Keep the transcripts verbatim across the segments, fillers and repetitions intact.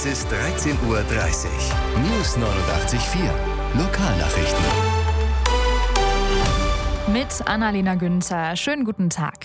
Es ist dreizehn Uhr dreißig. News neunundachtzig Komma vier. Lokalnachrichten. Mit Annalena Günther. Schönen guten Tag.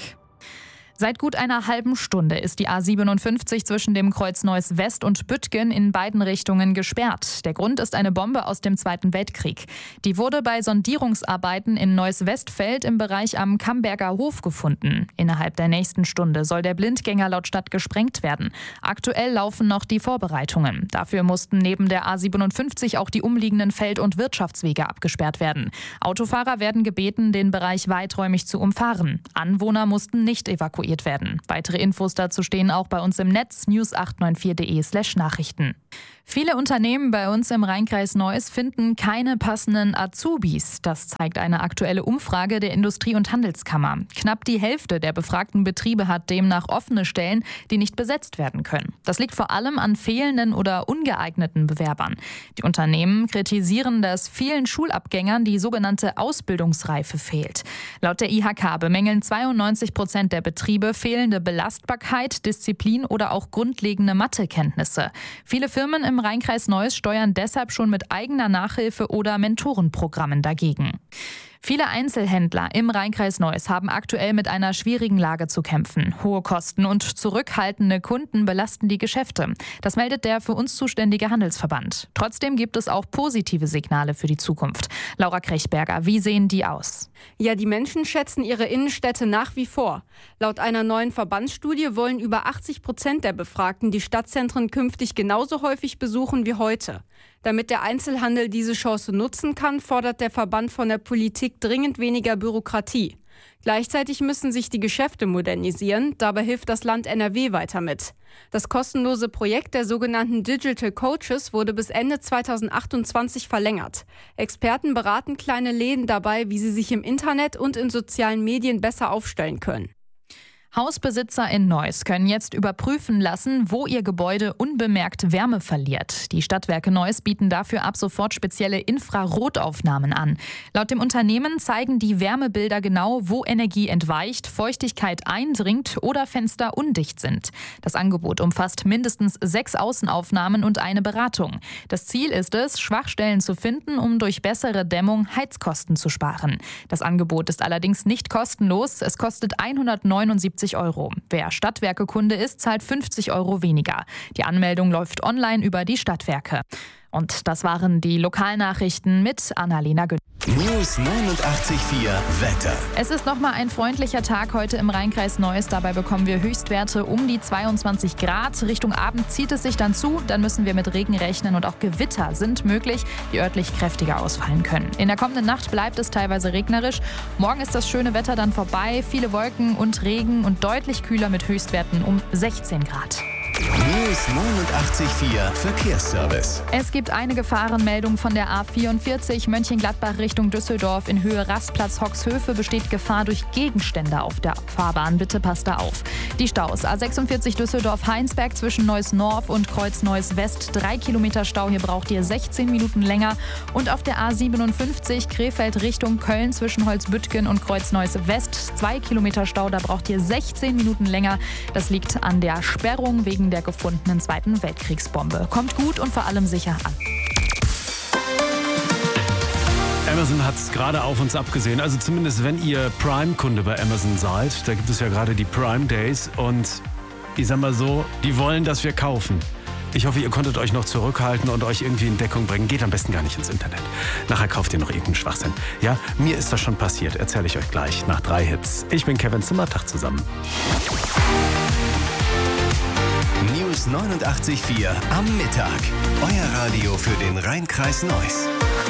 Seit gut einer halben Stunde ist die A siebenundfünfzig zwischen dem Kreuz Neuss West und Büttgen in beiden Richtungen gesperrt. Der Grund ist eine Bombe aus dem Zweiten Weltkrieg. Die wurde bei Sondierungsarbeiten in Neuss-Westfeld im Bereich am Camberger Hof gefunden. Innerhalb der nächsten Stunde soll der Blindgänger laut Stadt gesprengt werden. Aktuell laufen noch die Vorbereitungen. Dafür mussten neben der A siebenundfünfzig auch die umliegenden Feld- und Wirtschaftswege abgesperrt werden. Autofahrer werden gebeten, den Bereich weiträumig zu umfahren. Anwohner mussten nicht evakuiert werden. Weitere Infos dazu stehen auch bei uns im Netz news acht neun vier punkt de slash Nachrichten. Viele Unternehmen bei uns im Rheinkreis Neuss finden keine passenden Azubis. Das zeigt eine aktuelle Umfrage der Industrie- und Handelskammer. Knapp die Hälfte der befragten Betriebe hat demnach offene Stellen, die nicht besetzt werden können. Das liegt vor allem an fehlenden oder ungeeigneten Bewerbern. Die Unternehmen kritisieren, dass vielen Schulabgängern die sogenannte Ausbildungsreife fehlt. Laut der I H K bemängeln zweiundneunzig Prozent der Betriebe fehlende Belastbarkeit, Disziplin oder auch grundlegende Mathekenntnisse. Viele Firmen im Rheinkreis Neuss steuern deshalb schon mit eigener Nachhilfe oder Mentorenprogrammen dagegen. Viele Einzelhändler im Rheinkreis Neuss haben aktuell mit einer schwierigen Lage zu kämpfen. Hohe Kosten und zurückhaltende Kunden belasten die Geschäfte. Das meldet der für uns zuständige Handelsverband. Trotzdem gibt es auch positive Signale für die Zukunft. Laura Krechberger, wie sehen die aus? Ja, die Menschen schätzen ihre Innenstädte nach wie vor. Laut einer neuen Verbandsstudie wollen über achtzig Prozent der Befragten die Stadtzentren künftig genauso häufig besuchen wie heute. Damit der Einzelhandel diese Chance nutzen kann, fordert der Verband von der Politik dringend weniger Bürokratie. Gleichzeitig müssen sich die Geschäfte modernisieren. Dabei hilft das Land N R W weiter mit. Das kostenlose Projekt der sogenannten Digital Coaches wurde bis Ende zweitausendachtundzwanzig verlängert. Experten beraten kleine Läden dabei, wie sie sich im Internet und in sozialen Medien besser aufstellen können. Hausbesitzer in Neuss können jetzt überprüfen lassen, wo ihr Gebäude unbemerkt Wärme verliert. Die Stadtwerke Neuss bieten dafür ab sofort spezielle Infrarotaufnahmen an. Laut dem Unternehmen zeigen die Wärmebilder genau, wo Energie entweicht, Feuchtigkeit eindringt oder Fenster undicht sind. Das Angebot umfasst mindestens sechs Außenaufnahmen und eine Beratung. Das Ziel ist es, Schwachstellen zu finden, um durch bessere Dämmung Heizkosten zu sparen. Das Angebot ist allerdings nicht kostenlos. Es kostet hundertneunundsiebzig Euro. Wer Stadtwerke-Kunde ist, zahlt fünfzig Euro weniger. Die Anmeldung läuft online über die Stadtwerke. Und das waren die Lokalnachrichten mit Annalena Günther. News neunundachtzig Komma vier Wetter. Es ist nochmal ein freundlicher Tag heute im Rheinkreis Neuss. Dabei bekommen wir Höchstwerte um die zweiundzwanzig Grad. Richtung Abend zieht es sich dann zu. Dann müssen wir mit Regen rechnen und auch Gewitter sind möglich, die örtlich kräftiger ausfallen können. In der kommenden Nacht bleibt es teilweise regnerisch. Morgen ist das schöne Wetter dann vorbei. Viele Wolken und Regen und deutlich kühler mit Höchstwerten um sechzehn Grad. News neunundachtzig Komma vier Verkehrsservice. Es gibt eine Gefahrenmeldung von der A vierundvierzig Mönchengladbach Richtung Düsseldorf. In Höhe Rastplatz Hoxhöfe besteht Gefahr durch Gegenstände auf der Fahrbahn. Bitte passt da auf. Die Staus A sechsundvierzig Düsseldorf-Heinsberg zwischen Neuss-Nord und Kreuz Neuss West. Drei Kilometer Stau, hier braucht ihr sechzehn Minuten länger. Und auf der A siebenundfünfzig Krefeld Richtung Köln zwischen Holzbüttgen und Kreuz Neuss West. Zwei Kilometer Stau, da braucht ihr sechzehn Minuten länger. Das liegt an der Sperrung wegen der gefundenen Zweiten Weltkriegsbombe. Kommt gut und vor allem sicher an. Amazon hat es gerade auf uns abgesehen. Also zumindest wenn ihr Prime-Kunde bei Amazon seid. Da gibt es ja gerade die Prime Days. Und ich sag mal so, die wollen, dass wir kaufen. Ich hoffe, ihr konntet euch noch zurückhalten und euch irgendwie in Deckung bringen. Geht am besten gar nicht ins Internet. Nachher kauft ihr noch irgendeinen Schwachsinn. Ja, mir ist das schon passiert. Erzähle ich euch gleich nach drei Hits. Ich bin Kevin Zimmer. Tag zusammen. News neunundachtzig Komma vier am Mittag. Euer Radio für den Rheinkreis Neuss.